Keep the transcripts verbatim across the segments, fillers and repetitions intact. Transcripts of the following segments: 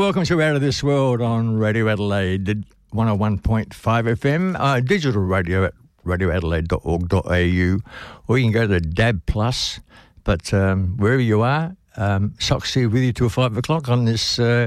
welcome to Out of This World on Radio Adelaide, one oh one point five F M, uh, digital radio at radio adelaide dot org dot a u, or you can go to D A B plus. But um, wherever you are, um, Socks here with you till five o'clock on this uh,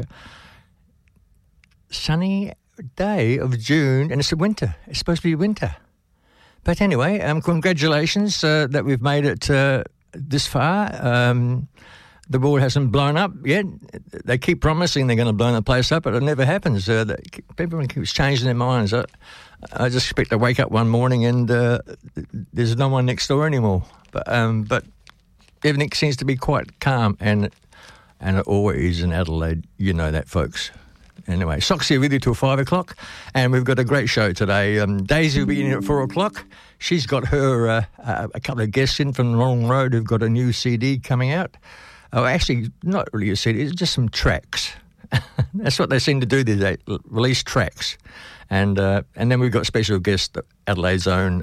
sunny day of June, and it's a winter. It's supposed to be winter. But anyway, um, congratulations uh, that we've made it uh, this far. Um, the ball hasn't blown up yet. They keep promising they're going to blow the place up, but it never happens. Uh, they, everyone keeps changing their minds. I, I just expect to wake up one morning and uh, there's no one next door anymore. But um, but everything seems to be quite calm, and and it always is in Adelaide. You know that, folks. Anyway, Socks here with you till five o'clock, and we've got a great show today. Um, Daisy will be in at four o'clock. She's got her uh, uh, a couple of guests in from the Wrong Road who've got a new C D coming out. Oh, actually, not really a C D, it's just some tracks. That's what they seem to do these days, release tracks. And uh, and then we've got special guest, Adelaide's own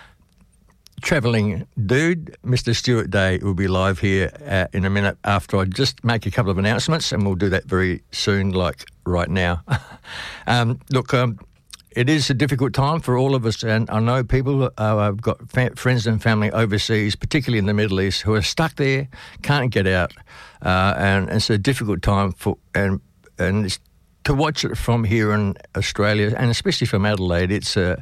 travelling dude, Mister Stuart Day, will be live here uh, in a minute after I just make a couple of announcements, and we'll do that very soon, like right now. um, look, um, it is a difficult time for all of us, and I know people, uh, I've got fa- friends and family overseas, particularly in the Middle East, who are stuck there, can't get out, uh, and, and it's a difficult time for, and and it's, to watch it from here in Australia, and especially from Adelaide, it's uh,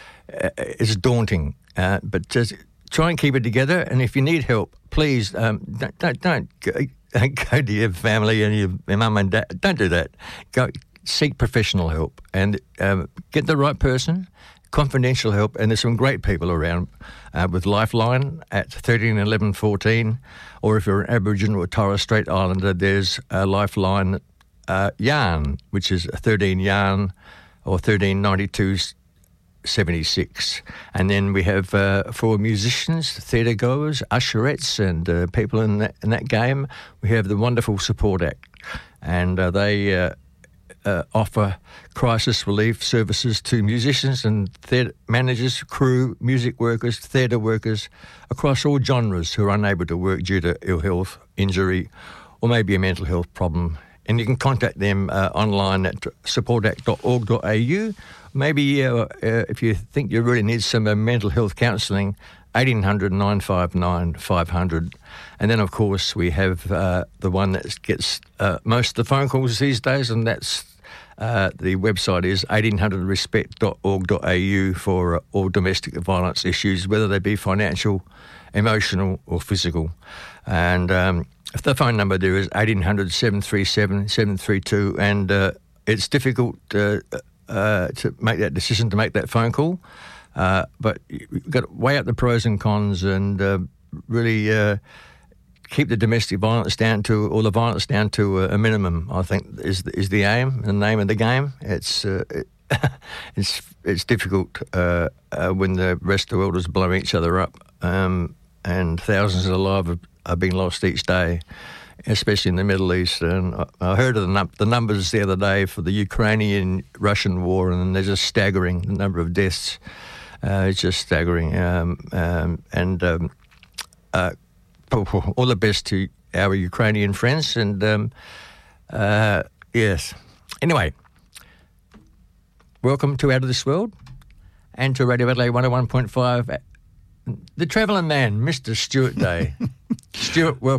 it's daunting. Uh, but just try and keep it together, and if you need help, please um, don't don't, don't go, go to your family and your, your mum and dad. Don't do that. Go seek professional help and um, get the right person, confidential help. And there's some great people around uh, with Lifeline at thirteen eleven fourteen, or if you're an Aboriginal or Torres Strait Islander, there's a Lifeline uh, Yarn, which is thirteen Yarn or thirteen ninety-two seventy-six. And then we have uh, for musicians, theatre goers, usherettes, and uh, people in that, in that game, we have the wonderful Support Act, and uh, they uh, uh, offer crisis relief services to musicians and theatre managers, crew, music workers, theatre workers across all genres who are unable to work due to ill health, injury, or maybe a mental health problem. And you can contact them uh, online at support act dot org dot a u. Maybe uh, uh, if you think you really need some uh, mental health counselling, eighteen hundred nine five nine five hundred. And then, of course, we have uh, the one that gets uh, most of the phone calls these days, and that's uh, the website is eighteen hundred respect dot org dot a u for uh, all domestic violence issues, whether they be financial, emotional or physical. And um, the phone number there is eighteen hundred seven three seven seven three two, and uh, it's difficult uh, uh, to make that decision, to make that phone call, uh, but you've got to weigh up the pros and cons and uh, really uh, keep the domestic violence down to, or the violence down to a, a minimum, I think is is the aim, the name of the game. It's uh, it, it's it's difficult uh, uh, when the rest of the world is blowing each other up, um, and thousands of lives have are being lost each day, especially in the Middle East. And I, I heard of the, num- the numbers the other day for the Ukrainian-Russian war, and they're just staggering, the number of deaths. Uh, it's just staggering. Um, um, and um, uh, all the best to our Ukrainian friends. And, um, uh, yes. Anyway, welcome to Out of This World and to Radio Adelaide one oh one point five. The travelling man, Mister Stuart Day. Stuart, welcome.